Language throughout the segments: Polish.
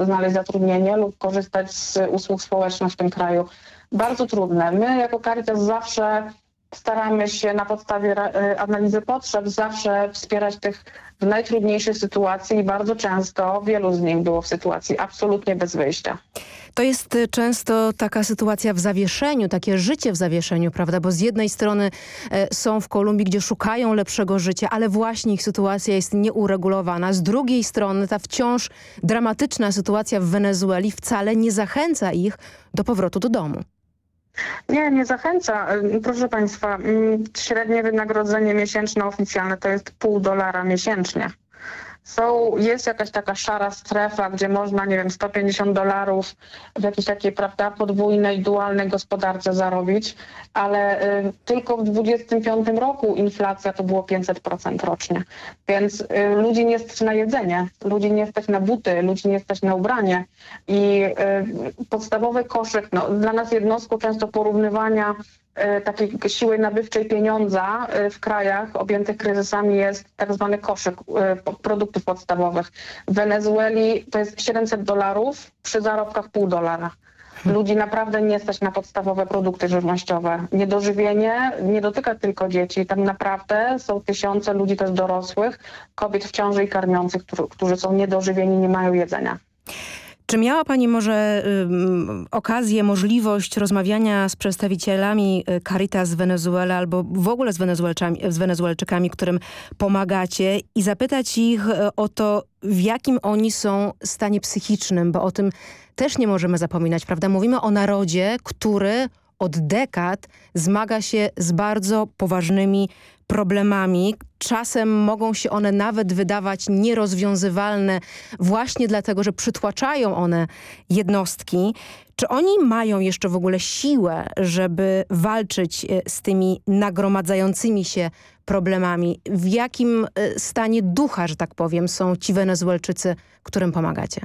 znaleźć zatrudnienie lub korzystać z usług społecznych w tym kraju. Bardzo trudne. My jako Caritas zawsze staramy się na podstawie analizy potrzeb zawsze wspierać tych w najtrudniejszej sytuacji i bardzo często wielu z nich było w sytuacji absolutnie bez wyjścia. To jest często taka sytuacja w zawieszeniu, takie życie w zawieszeniu, prawda? Bo z jednej strony są w Kolumbii, gdzie szukają lepszego życia, ale właśnie ich sytuacja jest nieuregulowana. Z drugiej strony ta wciąż dramatyczna sytuacja w Wenezueli wcale nie zachęca ich do powrotu do domu. Nie zachęca. Proszę Państwa, średnie wynagrodzenie miesięczne oficjalne to jest $0,5 miesięcznie. Jest jakaś taka szara strefa, gdzie można, nie wiem, $150 w jakiejś takiej, prawda, podwójnej, dualnej gospodarce zarobić, ale tylko w 2025 roku inflacja to było 500% rocznie. Więc ludzi nie stać na jedzenie, ludzi nie stać na buty, ludzi nie stać na ubranie i podstawowy koszyk, dla nas jednostką często porównywania takiej siły nabywczej pieniądza w krajach objętych kryzysami jest tak zwany koszyk produktów podstawowych. W Wenezueli to jest $700 przy zarobkach $0,5. Ludzi naprawdę nie stać na podstawowe produkty żywnościowe. Niedożywienie nie dotyka tylko dzieci. Tam naprawdę są tysiące ludzi też dorosłych, kobiet w ciąży i karmiących, którzy są niedożywieni, nie mają jedzenia. Czy miała Pani może okazję, możliwość rozmawiania z przedstawicielami Caritas Venezuela albo w ogóle z Wenezuelczykami, którym pomagacie i zapytać ich o to, w jakim oni są stanie psychicznym, bo o tym też nie możemy zapominać, prawda? Mówimy o narodzie, który od dekad zmaga się z bardzo poważnymi problemami. Czasem mogą się one nawet wydawać nierozwiązywalne właśnie dlatego, że przytłaczają one jednostki. Czy oni mają jeszcze w ogóle siłę, żeby walczyć z tymi nagromadzającymi się problemami? W jakim stanie ducha, że tak powiem, są ci Wenezuelczycy, którym pomagacie?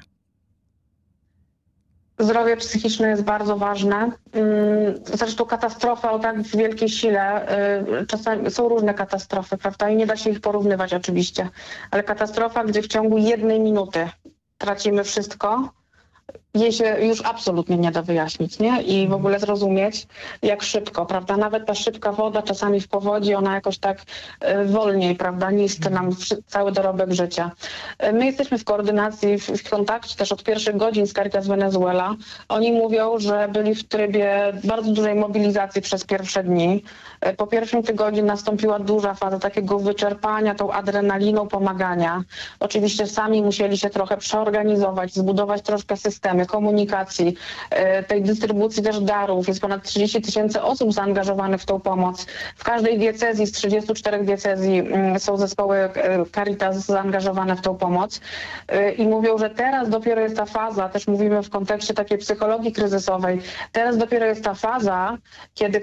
Zdrowie psychiczne jest bardzo ważne. Zresztą katastrofa o tak wielkiej sile, czasami są różne katastrofy, prawda? I nie da się ich porównywać oczywiście. Ale katastrofa, gdzie w ciągu 1 minuty tracimy wszystko, jej się już absolutnie nie da wyjaśnić, nie? I w ogóle zrozumieć, jak szybko, prawda? Nawet ta szybka woda czasami w powodzi, ona jakoś tak wolniej, prawda, niszczy nam cały dorobek życia. My jesteśmy w koordynacji, w kontakcie też od pierwszych godzin z Caritas Venezuela. Oni mówią, że byli w trybie bardzo dużej mobilizacji przez pierwsze dni. Po pierwszym tygodniu nastąpiła duża faza takiego wyczerpania tą adrenaliną pomagania. Oczywiście sami musieli się trochę przeorganizować, zbudować troszkę systemy komunikacji, tej dystrybucji też darów. Jest ponad 30 000 osób zaangażowanych w tą pomoc. W każdej diecezji z 34 diecezji są zespoły Caritas zaangażowane w tą pomoc i mówią, że teraz dopiero jest ta faza, też mówimy w kontekście takiej psychologii kryzysowej, teraz dopiero jest ta faza, kiedy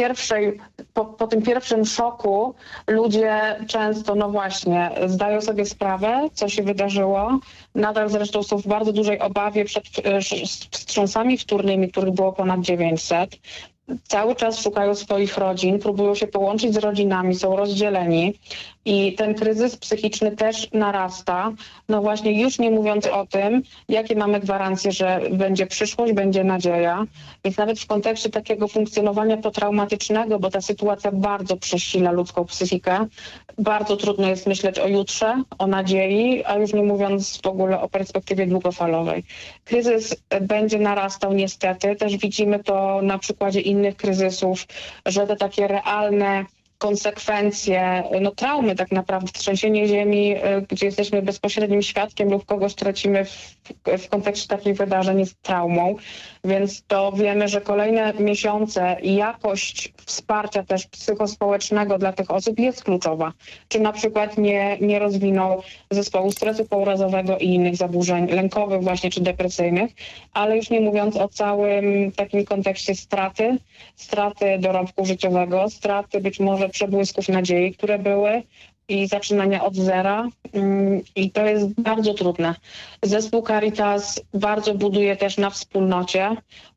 po tym pierwszym szoku ludzie często, no właśnie, zdają sobie sprawę, co się wydarzyło. Nadal zresztą są w bardzo dużej obawie przed wstrząsami wtórnymi, których było ponad 900. Cały czas szukają swoich rodzin, próbują się połączyć z rodzinami, są rozdzieleni i ten kryzys psychiczny też narasta. No właśnie już nie mówiąc o tym, jakie mamy gwarancje, że będzie przyszłość, będzie nadzieja. Więc nawet w kontekście takiego funkcjonowania potraumatycznego, bo ta sytuacja bardzo przesila ludzką psychikę, bardzo trudno jest myśleć o jutrze, o nadziei, a już nie mówiąc w ogóle o perspektywie długofalowej. Kryzys będzie narastał niestety. Też widzimy to na przykładzie innych kryzysów, że te takie realne konsekwencje, traumy tak naprawdę, trzęsienie ziemi, gdzie jesteśmy bezpośrednim świadkiem lub kogoś tracimy w kontekście takich wydarzeń jest traumą, więc to wiemy, że kolejne miesiące i jakość wsparcia też psychospołecznego dla tych osób jest kluczowa. Czy na przykład nie rozwiną zespołu stresu pourazowego i innych zaburzeń lękowych właśnie, czy depresyjnych, ale już nie mówiąc o całym takim kontekście straty dorobku życiowego, straty być może przebłysków nadziei, które były i zaczynania od zera i to jest bardzo trudne. Zespół Caritas bardzo buduje też na wspólnocie.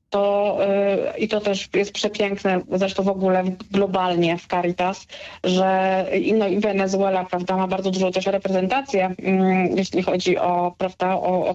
I to też jest przepiękne, zresztą w ogóle globalnie w Caritas, że i Wenezuela, prawda, ma bardzo dużą też reprezentację, jeśli chodzi o, prawda, o